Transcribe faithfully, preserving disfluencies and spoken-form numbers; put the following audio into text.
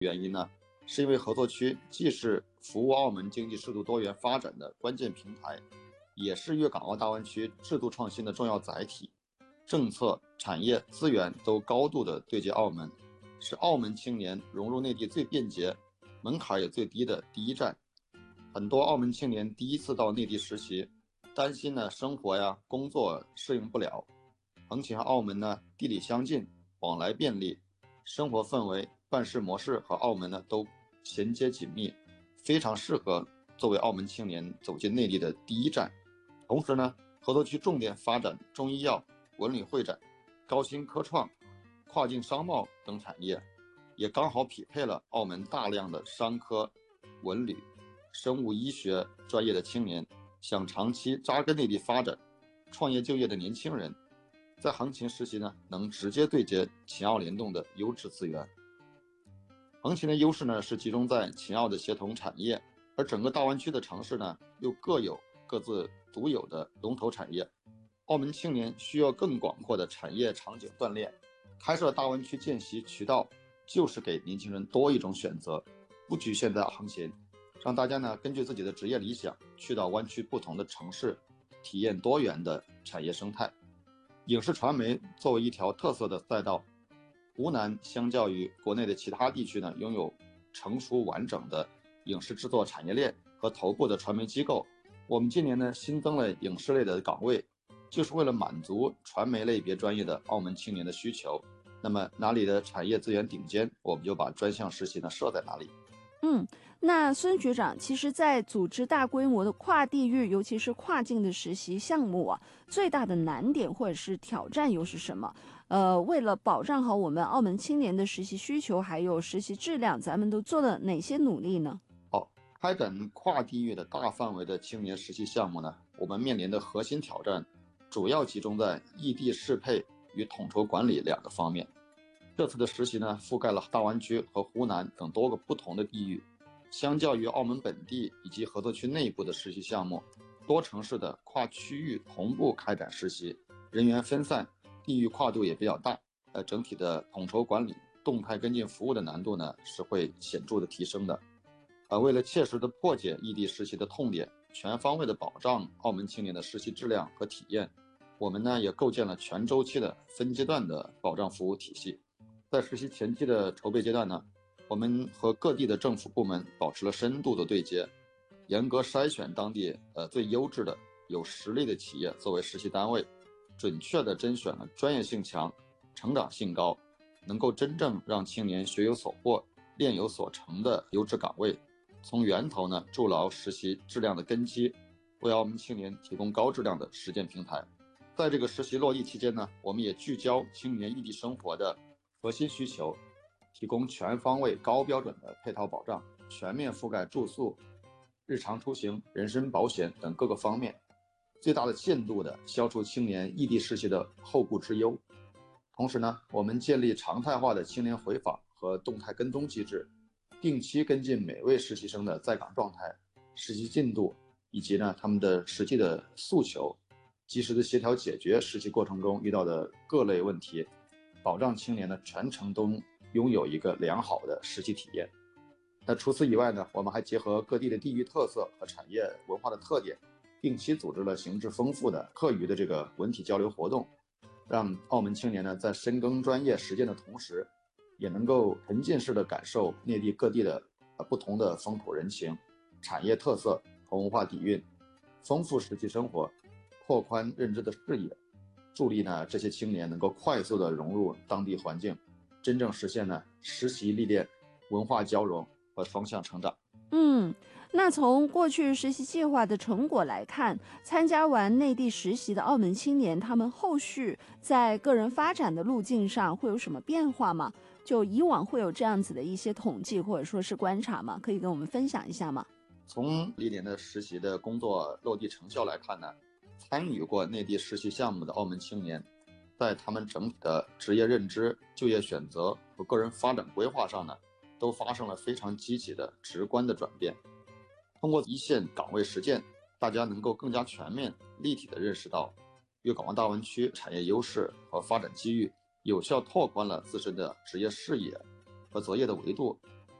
原因呢，是因为合作区既是服务澳门经济适度多元发展的关键平台，也是粤港澳大湾区制度创新的重要载体。政策、产业、资源都高度的对接澳门，是澳门青年融入内地最便捷、门槛也最低的第一站。很多澳门青年第一次到内地实习，担心呢生活呀、工作适应不了。横琴和澳门呢地理相近，往来便利，生活氛围、办事模式和澳门呢都衔接紧密，非常适合作为澳门青年走进内地的第一站。同时呢，合作区重点发展中医药、文旅会展、高新科创、跨境商贸等产业，也刚好匹配了澳门大量的商科、文旅、生物医学专业的青年，想长期扎根内地发展、创业就业的年轻人，在横琴实习呢，能直接对接秦澳联动的优质资源。横琴的优势呢是集中在秦澳的协同产业，而整个大湾区的城市呢又各有各自独有的龙头产业。澳门青年需要更广阔的产业场景锻炼，开设大湾区见习渠道就是给年轻人多一种选择，不局限在横琴，让大家呢根据自己的职业理想去到湾区不同的城市，体验多元的产业生态。影视传媒作为一条特色的赛道，湖南相较于国内的其他地区呢，拥有成熟完整的影视制作产业链和头部的传媒机构。我们今年呢新增了影视类的岗位，就是为了满足传媒类别专业的澳门青年的需求。那么哪里的产业资源顶尖，我们就把专项实习呢设在哪里。 嗯，那孙局长，其实在组织大规模的跨地域，尤其是跨境的实习项目啊，最大的难点或者是挑战又是什么？呃，为了保障好我们澳门青年的实习需求还有实习质量，咱们都做了哪些努力呢？ 好，开展跨地域的大范围的青年实习项目呢，我们面临的核心挑战主要集中在异地适配与统筹管理两个方面。这次的实习呢，覆盖了大湾区和湖南等多个不同的地域。相较于澳门本地以及合作区内部的实习项目，多城市的跨区域同步开展实习，人员分散，地域跨度也比较大，呃，整体的统筹管理、动态跟进服务的难度呢是会显著的提升的。呃，为了切实的破解异地实习的痛点，全方位的保障澳门青年的实习质量和体验，我们呢也构建了全周期的分阶段的保障服务体系。在实习前期的筹备阶段呢，我们和各地的政府部门保持了深度的对接，严格筛选当地呃最优质的、有实力的企业作为实习单位，准确地甄选了专业性强、成长性高、能够真正让青年学有所获、练有所成的优质岗位，从源头呢筑牢实习质量的根基，为澳门青年提供高质量的实践平台。在这个实习落地期间呢，我们也聚焦青年异地生活的核心需求，提供全方位高标准的配套保障，全面覆盖住宿、日常出行、人身保险等各个方面，最大的限度的消除青年异地实习的后顾之忧。同时呢，我们建立常态化的青年回访和动态跟踪机制，定期跟进每位实习生的在岗状态、实习进度以及呢他们的实际的诉求，及时的协调解决实习过程中遇到的各类问题，保障青年的全程都拥有一个良好的实习体验。那除此以外呢，我们还结合各地的地域特色和产业文化的特点，定期组织了形式丰富的课余的这个文体交流活动，让澳门青年呢在深耕专业实践的同时，也能够沉浸式的感受内地各地的不同的风土人情、产业特色和文化底蕴，丰富实际生活，拓宽认知的视野，助力呢这些青年能够快速的融入当地环境，真正实现呢实习历练、文化交融和双向成长。 嗯，那从过去实习计划的成果来看，参加完内地实习的澳门青年，他们后续在个人发展的路径上会有什么变化吗？就以往会有这样子的一些统计或者说是观察吗？可以跟我们分享一下吗？ 从历年的实习的工作落地成效来看呢，参与过内地实习项目的澳门青年，在他们整体的职业认知、就业选择和个人发展规划上呢，都发生了非常积极的直观的转变。通过一线岗位实践，大家能够更加全面立体地认识到粤港澳大湾区产业优势和发展机遇，有效拓宽了自身的职业视野和择业的维度，